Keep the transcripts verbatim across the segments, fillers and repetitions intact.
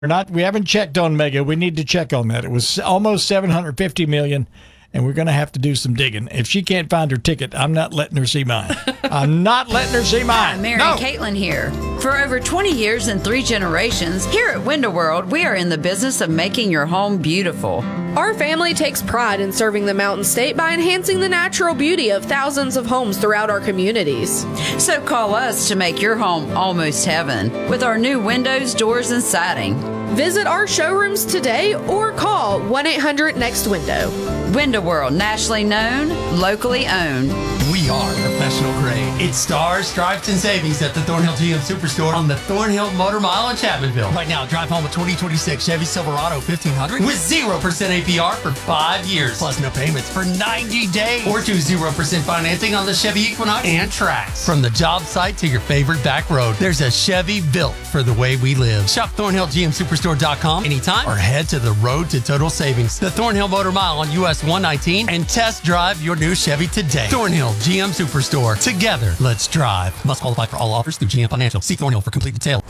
We're not. We haven't checked on Mega. We need to check on that. It was almost seven hundred fifty million dollars, and we're going to have to do some digging. If she can't find her ticket, I'm not letting her see mine. I'm not letting her see mine. Hi, Mary no. Caitlin here. For over twenty years and three generations, here at Window World, we are in the business of making your home beautiful. Our family takes pride in serving the Mountain State by enhancing the natural beauty of thousands of homes throughout our communities. So call us to make your home almost heaven with our new windows, doors, and siding. Visit our showrooms today or call one eight hundred next window. Window World, nationally known, locally owned. We are professional grade. It's stars, stripes, and savings at the Thornhill G M Superstore on the Thornhill Motor Mile in Chapmanville. Right now, drive home a twenty twenty-six Chevy Silverado fifteen hundred with zero percent A P R for five years, plus no payments for ninety days. Or choose zero percent financing on the Chevy Equinox and Trax. From the job site to your favorite back road, there's a Chevy built for the way we live. Shop Thornhill G M Superstore dot com anytime or head to the road to total savings. The Thornhill Motor Mile on U S one nineteen and test drive your new Chevy today. Thornhill G M Superstore. Together, let's drive. Must qualify for all offers through G M Financial. See Thornhill for complete detail.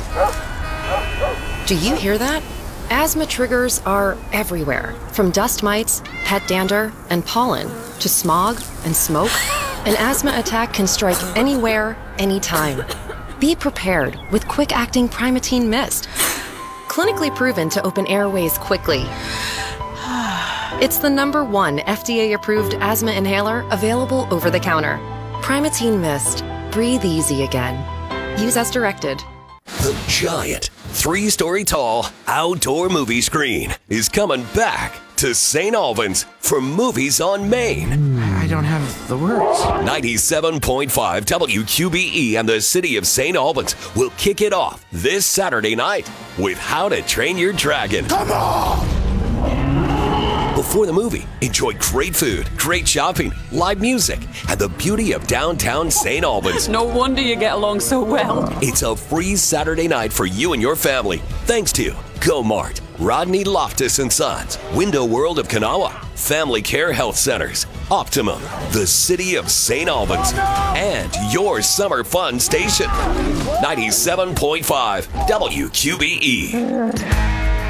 Do you hear that? Asthma triggers are everywhere, from dust mites, pet dander, and pollen, to smog and smoke. An asthma attack can strike anywhere, anytime. Be prepared with quick-acting Primatene Mist. Clinically proven to open airways quickly. It's the number one F D A-approved asthma inhaler available over the counter. Primatene Mist. Breathe easy again. Use as directed. The giant, three-story tall outdoor movie screen is coming back to Saint Albans for Movies on Main. I don't have the words. ninety-seven point five W Q B E and the City of Saint Albans will kick it off this Saturday night with How to Train Your Dragon. Come on! Before the movie, enjoy great food, great shopping, live music, and the beauty of downtown Saint Albans. No wonder you get along so well. It's a free Saturday night for you and your family, thanks to Go Mart, Rodney Loftus and Sons, Window World of Kanawha, Family Care Health Centers, Optimum, the City of Saint Albans, and your summer fun station, ninety-seven point five W Q B E.